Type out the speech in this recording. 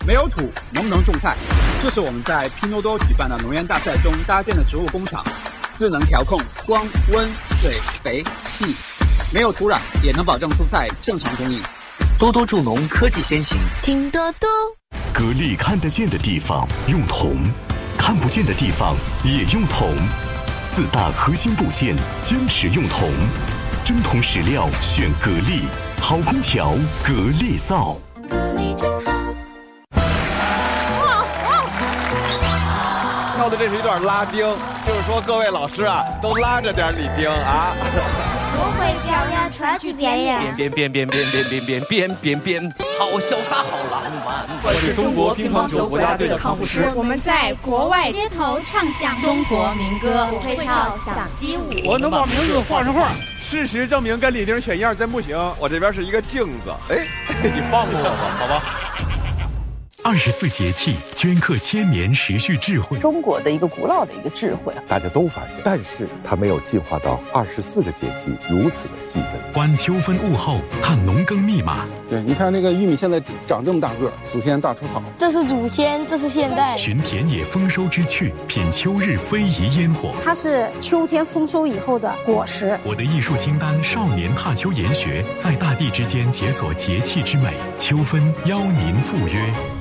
没有土能不能种菜？这是我们在拼多多举办的农园大赛中搭建的植物工厂，智能调控光、温、水、肥、气，没有土壤也能保证蔬菜正常供应。 多多助农，科技先行， 拼多多。 格力看得见的地方用铜，看不见的地方也用铜，4大核心部件坚持用铜，真铜实料选格力，好空调格力造。 格力真好。 跳的这是一段拉丁，就是说各位老师啊，都拉着点你丁啊。 不会表演，出去表演。 编，好潇洒，好浪漫。 我是中国乒乓球国家队的康复师。 我们在国外街头唱响中国民歌， 我会跳响鸡舞。 我能把名字画上画。事实证明跟李丁选样真不行。 我这边是一个镜子，哎，你放过我吧，好吧。 24节气镌刻千年时序智慧， 中国的一个古老的一个智慧， 大家都发现，但是它没有进化到24个节气如此的细分。 观秋分物候，探农耕密码。 对，你看那个玉米现在长这么大个，祖先大出草。 这是祖先，这是现代。 寻田野丰收之趣，品秋日非遗烟火。 它是秋天丰收以后的果实。 我的艺术清单，少年踏秋研学，在大地之间解锁节气之美。秋分邀您赴约。